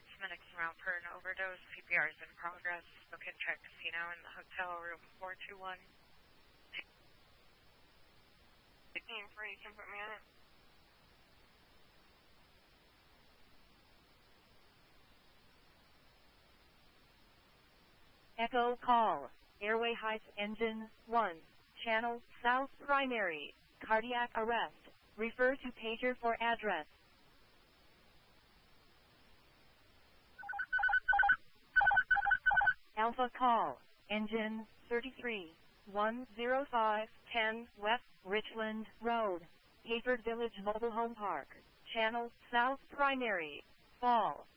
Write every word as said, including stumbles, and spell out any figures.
Minix around per an overdose. C P R is in progress. Spokane Track Casino in the hotel room four two one. Team for you can put me on it. Echo call. Airway Heights Engine one. Channel South Primary. Cardiac arrest. Refer to pager for address. Alpha call. Engine thirty-three. one zero five ten West Richland Road. Hayford Village Mobile Home Park. Channel South Primary. Fall.